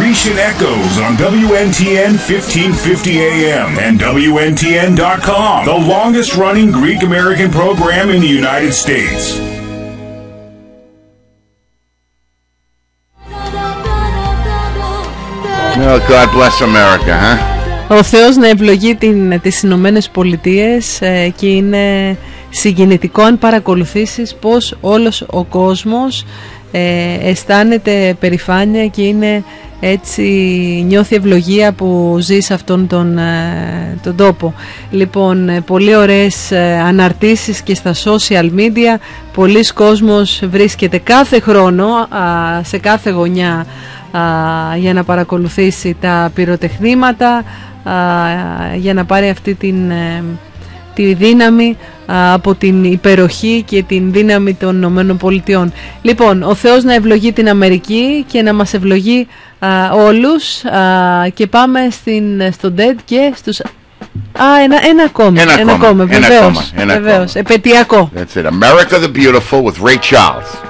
Grecian Echoes on WNTN 1550 AM and WNTN.com, the longest running Greek American program in the United States. Oh, God bless America, huh? Ο Θεός να ευλογεί τις Ηνωμένες Πολιτείες και είναι συγκινητικό αν παρακολουθήσεις πως όλος ο κόσμος αισθάνεται περηφάνεια και είναι έτσι, νιώθει ευλογία που ζει σε αυτόν τον τόπο. Λοιπόν, πολύ ωραίες αναρτήσεις και στα social media. Πολλοί κόσμος βρίσκεται κάθε χρόνο σε κάθε γωνιά για να παρακολουθήσει τα πυροτεχνήματα, για να πάρει αυτή τη δύναμη από την υπεροχή και την δύναμη των Ηνωμένων Πολιτειών. Λοιπόν, ο Θεός να ευλογεί την Αμερική και να μας ευλογεί όλους, και πάμε στο Dead και στους... Ένα ακόμα, βεβαίως, επαιτειακό. That's it. America the Beautiful with Ray Charles.